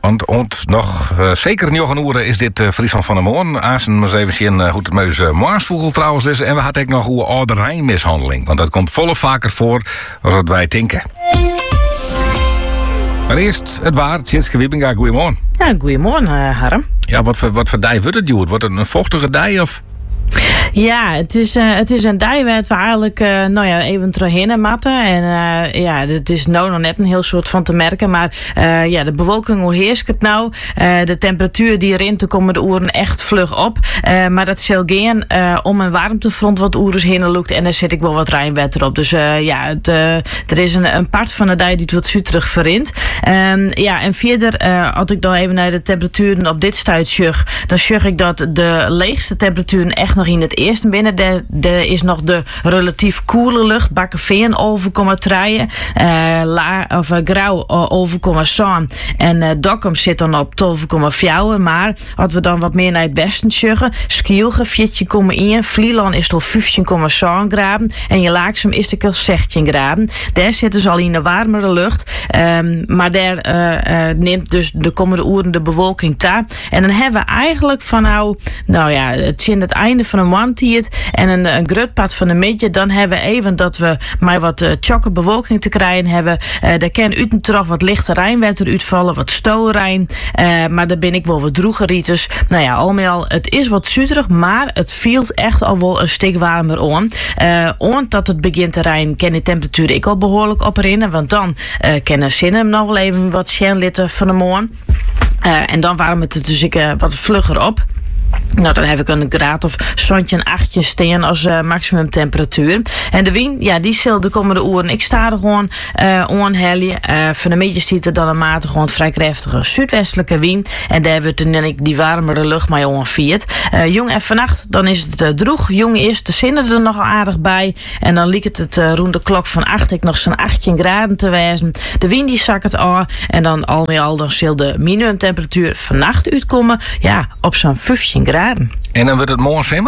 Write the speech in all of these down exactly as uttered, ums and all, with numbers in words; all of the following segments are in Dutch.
Want ont nog uh, zeker negen uur is dit uh, Friesland van de Moorn. Aanstaan maar eens even zien uh, hoe het meus uh, Maarsvogel trouwens is. En we hadden ook nog hoe oude Rijnmishandeling. Want dat komt volle vaker voor als wat wij denken. Maar eerst het waar. Tjitske Wiebinga, goeiemorgen. Ja, goeiemorgen, uh, Harm. Ja, wat voor, wat voor dij wordt het, Joert? Wordt het een vochtige dij of... Ja, het is, uh, het is een dij waar we eigenlijk uh, nou ja, even terugheen matten. En uh, ja, het is nou nog net een heel soort van te merken. Maar uh, ja, de bewolking, hoe heerst het nou? Uh, de temperatuur die erin te komen de oeren echt vlug op. Uh, maar dat zal gaan uh, om een warmtefront wat oerens heen loopt. En daar zit ik wel wat rijnwetter op. Dus uh, ja, het, uh, er is een, een part van de dij die het wat zuurig verint. Um, ja, en verder, uh, als ik dan even naar de temperaturen op dit stuit zag, dan zag ik dat de leegste temperaturen echt nog in het eerste binnen. Er, er is nog de relatief koele lucht. Bakkeveen over komma drie. Uh, la, of uh, grauw over komma zes. En uh, Dokkum zit dan op twaalf komma vier. Maar als we dan wat meer naar het westen zeggen. Skielge veertien komma één. Vlieland is toch vijftien komma zes graden. En je Laaksum is er zestien graden. Daar zitten ze al in de warmere lucht. Um, maar daar uh, uh, neemt dus de komende uren de bewolking ta. En dan hebben we eigenlijk van nou, nou ja, het in het einde van een one-tiert en een, een grutpad van een midje, dan hebben we even dat we maar wat uh, tjokke bewolking te krijgen hebben. Uh, daar kan uit en terug wat lichte rijnwetter uitvallen, wat stoorijn. Uh, maar daar ben ik wel wat droegerieters. Nou ja, al met al, het is wat zuurig, maar het viel echt al wel een stuk warmer aan. Uh, on dat het begint te rijden, kan de temperatuur ik al behoorlijk oprennen, want dan uh, kunnen zinnen nog wel even wat scherlitten van de morgen. Uh, en dan warmt het dus ik, uh, wat vlugger op. Nou, dan heb ik een graad of zontje achtje steen als uh, maximum temperatuur. En de wind, ja, die zal de komende uren. Ik sta er gewoon uh, onhellie. Uh, van de middag ziet er dan een matige, gewoon vrij krachtige zuidwestelijke wind. En daar wordt dan ik die warmere lucht maar onviert. Uh, jong en vannacht, dan is het uh, droeg. Jong is de zinnen er nog aardig bij. En dan liep het het uh, rond de klok van acht, ik nog zo'n achttien graden te wijzen. De wind die zakt het aan. En dan al met al, dan zal de minimumtemperatuur vannacht uitkomen. Ja, op zo'n vijftien graden. En dan wordt het morgen simmer?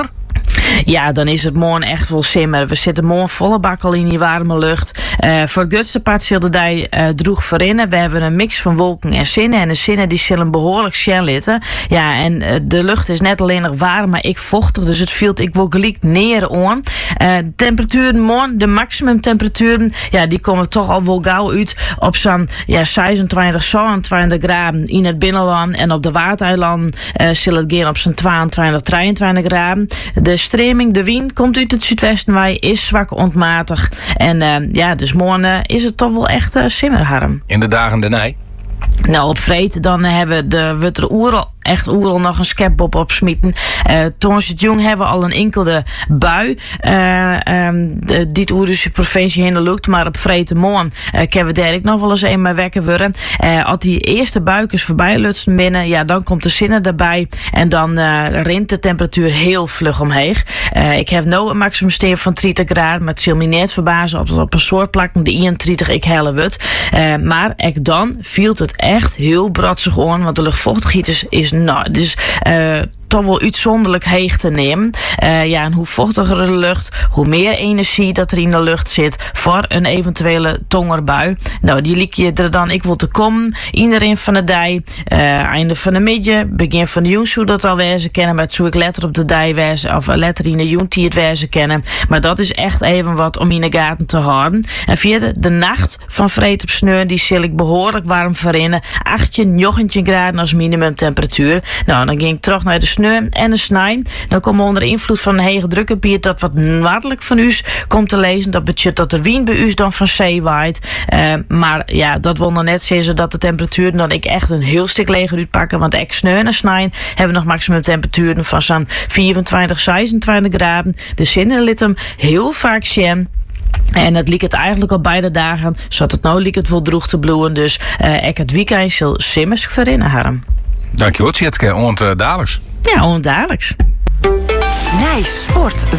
Ja, dan is het morgen echt wel simmer. We zitten morgen volle bak al in die warme lucht. Uh, voor het grootste part zullen die uh, droeg verinnen. We hebben een mix van wolken en zinnen. En de zinnen die zullen behoorlijk sjen litten. Ja, en uh, de lucht is net alleen nog warm, maar ik vochtig. Dus het viel ik wel gelijk neer aan. Uh, de temperaturen morgen, de maximumtemperaturen, ja, die komen toch al wel gauw uit op zo'n ja, zesentwintig, zevenentwintig graden in het binnenland. En op de Waardeilanden uh, zullen het gaan op zo'n tweeëntwintig, drieëntwintig graden. De streming, de wind komt uit het zuidwesten, waar is zwak ontmatig. En uh, ja, dus morgen uh, is het toch wel echt uh, simmerharm. In de dagen daarna? Nou, op vreet, dan hebben we de Wutter Oerel echt oerel nog een skepbop opsmieten. Uh, Toons het jong hebben we al een enkele bui. Uh, um, de, dit Oerische provincie heen lukt, maar op vrede morgen uh, kunnen we daar ook nog wel eens eenmaal wekken worden. Uh, als die eerste buik is voorbij lutsen binnen, ja, dan komt de zinnen erbij en dan uh, rint de temperatuur heel vlug omheen. Uh, ik heb nu een maximum steen van dertig graden, maar het zal me niet verbazen op, op een soort plakken de eenendertig ik helle wordt. Uh, maar ook dan viel het echt heel brodsig aan, want de luchtvochtigheid is, is nou, dus uh, toch wel uitzonderlijk heeg te nemen. Uh, ja, en hoe vochtiger de lucht, hoe meer energie dat er in de lucht zit voor een eventuele tongerbui. Nou, die liek je er dan ik wil te komen. Iedereen van de dij, uh, einde van de middag, begin van de jong zou dat al wezen kennen, maar het zou ik letter op de dij wezen, of letter in de jong die het wezen kennen. Maar dat is echt even wat om in de gaten te houden. En vierde, de nacht van vreed op sneur, die zal ik behoorlijk warm verinnen. achttien, negentien graden als minimumtemperatuur. Nou, dan ging ik terug naar de sneu en de snij. Dan komen we onder invloed van een hege drukgebied dat wat noordelijk van u komt te lezen. Dat betekent dat de wind bij u dan van zee waait. Uh, maar ja, dat wil nog net zeggen dat de temperaturen dan ik echt een heel stuk leger uitpakken. Want ik sneu en snij hebben nog maximum temperaturen van zo'n vierentwintig, zesentwintig graden. De zinnen liet hem heel vaak zien. En het liep het eigenlijk al beide dagen. Zodat het nou liep het wel droeg te bloeien. Dus uh, ik het weekend zal simmers verinnen harm. Dankjewel, Tjitske. Ont uh, dadelijks. Ja, ondadelijks. Nice Sport.